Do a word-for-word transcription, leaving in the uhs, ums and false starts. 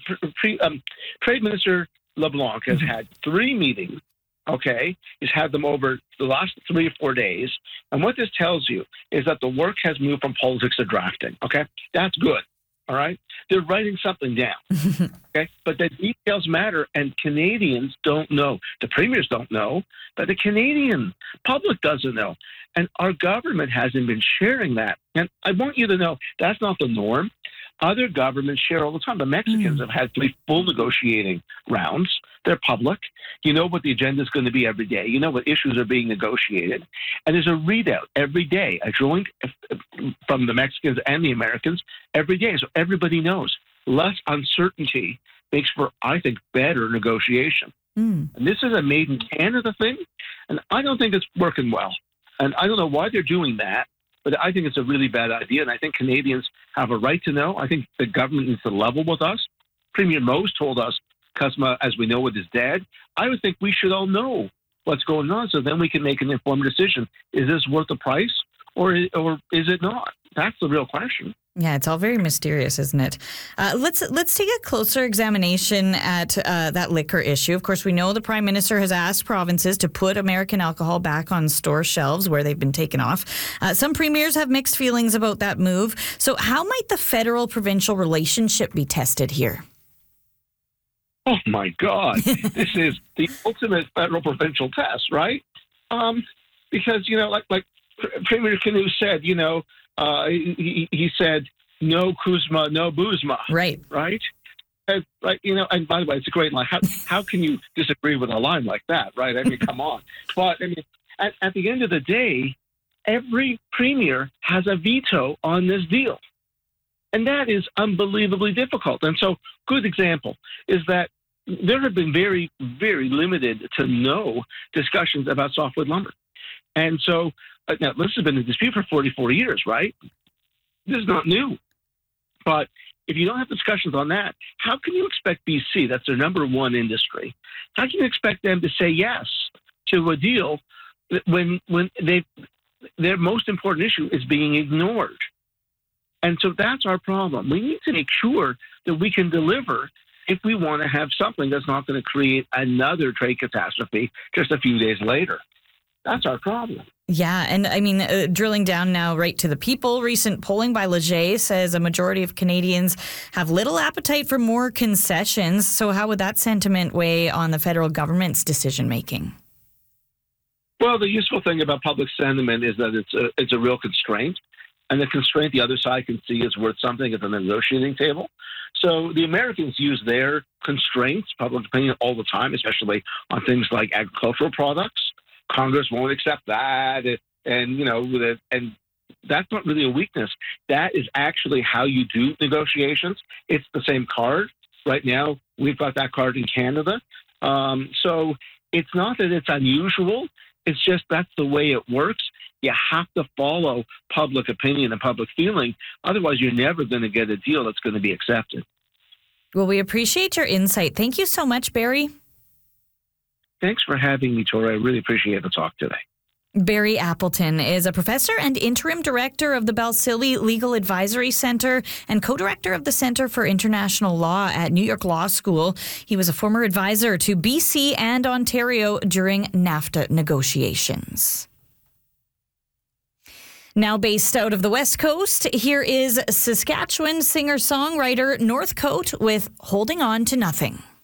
pre, um, Trade Minister LeBlanc has mm-hmm. had three meetings. Okay, he's had them over the last three or four days. And what this tells you is that the work has moved from politics to drafting. Okay, that's good. All right, they're writing something down. Okay, but the details matter, and Canadians don't know. The premiers don't know, but the Canadian public doesn't know, and our government hasn't been sharing that. And I want you to know that's not the norm. Other governments share all the time. The Mexicans mm. have had three full negotiating rounds. They're public. You know what the agenda is going to be every day. You know what issues are being negotiated. And there's a readout every day, a joint from the Mexicans and the Americans every day. So everybody knows. Less uncertainty makes for, I think, better negotiation. Mm. And this is a made in Canada thing, and I don't think it's working well. And I don't know why they're doing that. But I think it's a really bad idea, and I think Canadians have a right to know. I think the government needs to level with us. Premier Mose told us, Cosma, as we know it, is dead. I would think we should all know what's going on, so then we can make an informed decision. Is this worth the price, or or is it not? That's the real question. Yeah, it's all very mysterious, isn't it? Uh, let's let's take a closer examination at uh, that liquor issue. Of course, we know the Prime Minister has asked provinces to put American alcohol back on store shelves where they've been taken off. Uh, some premiers have mixed feelings about that move. So how might the federal-provincial relationship be tested here? Oh, my God. This is the ultimate federal-provincial test, right? Um, because, you know, like, like Premier Canoe said, you know, Uh, he, he said, no Kuzma, no Buzma. Right. Right? And, like, you know, and by the way, it's a great line. How, how can you disagree with a line like that, right? I mean, come on. But, I mean, at, at the end of the day, every premier has a veto on this deal. And that is unbelievably difficult. And so, good example is that there have been very, very limited to no discussions about softwood lumber. And so, now, this has been a dispute for forty-four years, right? This is not new. But if you don't have discussions on that, how can you expect B C, that's their number one industry, how can you expect them to say yes to a deal when when they their most important issue is being ignored? And so that's our problem. We need to make sure that we can deliver if we want to have something that's not going to create another trade catastrophe just a few days later. That's our problem. Yeah, and I mean, uh, drilling down now right to the people, recent polling by Leger says a majority of Canadians have little appetite for more concessions. So how would that sentiment weigh on the federal government's decision-making? Well, the useful thing about public sentiment is that it's a, it's a real constraint. And the constraint the other side can see is worth something at the negotiating table. So the Americans use their constraints, public opinion, all the time, especially on things like agricultural products. Congress won't accept that, and you know, and that's not really a weakness. That is actually how you do negotiations. It's the same card. Right now, we've got that card in Canada. Um, so it's not that it's unusual. It's just that's the way it works. You have to follow public opinion and public feeling. Otherwise, you're never going to get a deal that's going to be accepted. Well, we appreciate your insight. Thank you so much, Barry. Thanks for having me, Tori. I really appreciate the talk today. Barry Appleton is a professor and interim director of the Balsillie Legal Advisory Center and co-director of the Center for International Law at New York Law School. He was a former advisor to B C and Ontario during NAFTA negotiations. Now based out of the West Coast, here is Saskatchewan singer-songwriter Northcote with Holding On to Nothing.